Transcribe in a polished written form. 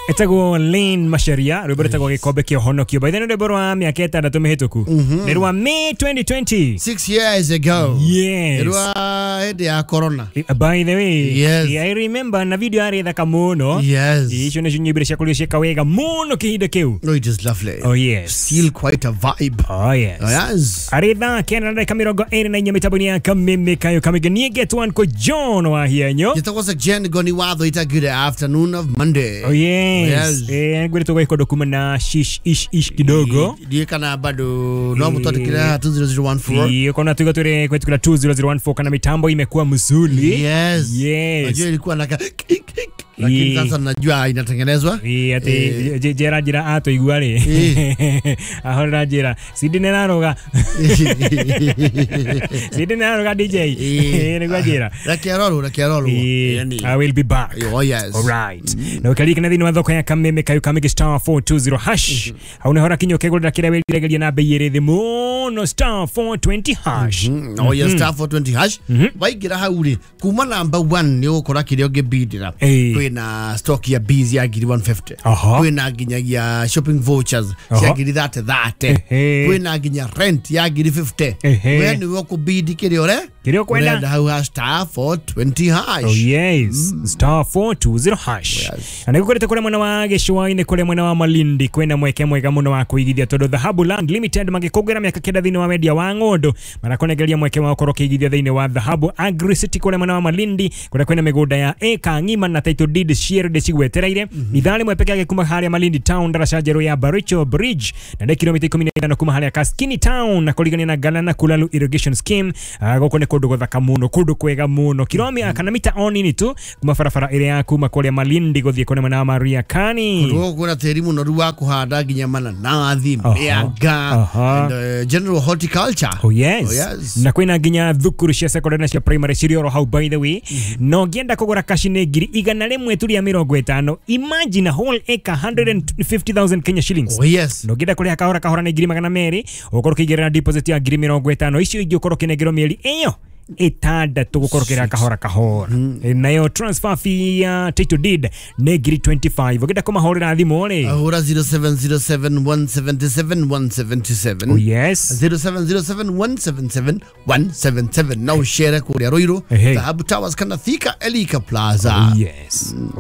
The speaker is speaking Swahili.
Etago Lane Masharia, Roberta Gobe Honokio, by the end of the Borami, Aketa, the Tomehetoku. It was May 2020. 6 years ago. Yes. It was the Corona. By the way, yes. I remember na video are the Kamono. Yes. Oh, it is lovely. Oh, yes. Still quite a vibe. Oh, yes. Oh, yes. Arida, Canada, Camirogo, Erin, and Yamitabunia, Kamikayo, coming get one ko John or here, no? It was a Jen Goniwado. It's a good afternoon of Monday. Oh, yes. And going to wake up dokumana shish kidogo. Do you can bado no mutokira 2014. Iyo kona tuko tule kwetu kula 2014 kana mitambo imekuwa mzuri. Yes. Yes. Najua ilikuwa naka lakini sasa najua inatengenezwa. Ati jera ato iguale. Ahora jera. Sidine naroga. Sidine naroga DJ. Ni kwa jera. Rakiarolo. I will be back. Oh yes. All right. Na ukalika na dhino thoko ya kameme kayo kamege star 420 hash. Hauna hora kinyo kegol da kira wegelia na beyere the mono star 420 hash. Oh yes, star 420 hash. Baigira hauri kuma number 1 ni ukora kirio gebidira. Kwina stock ya busy ya giri 150. Kwina ginya ya shopping vouchers ya giri 30. Kwina ginya rent ya giri 50. When we wako bidi kirio re? Kirio kwenda how star 420 hash. Oh yes, star 420 hash. Anakukoreta kule mwana wa Geshwa ine kule mwana wa Malindi kwenda mwega muno wa kuigithia todo Dhahabu Land Limited magikogera miaka kenda thini wa media wa Ngondo marakonegeria mweke wa koroka igithia thini wa Dhahabu Agri City kule mwana wa Malindi kwenda miguda ya eka ngima na title deed share de cigwetereire ithali mwepeke yake kuma hali ya Malindi town darashajero ya Baricho Bridge na kilomita 15 kuma hali ya Kaskini town na kuligania na Galana Kulalu irrigation scheme goko ne kodo gothaka muno kudu kwega muno kilomita kana mita onini tu kuma farafara ile ya kuma kule Malindi gothie kone mwana wa Maria Kani kudu kuna teri muno ruwa kuhanda ginya mana nathi meaga and general horticulture. Oh yes. Na kwina ginya thukuru cia secondary cia primary cirioro how by the way no gienda kugura kashine giri igana rimwe turi ya 50. Imagine a whole acre 150,000 Kenya shillings. Oh yes. No gienda kuri kahora na giri magana meri ukoroka igera deposit ya giri 50 icio ingĩ ukoroka negero mieri iyo itandatu gukorokera kahora nayo transfer fee ya title deed negiri 25 ugenda kumahorera thimu ri ahora 0707177177. Oh yes. 0707177177 now share kuria Ruiru Dhahabu Towers kana Thika Elika Plaza. Oh yes.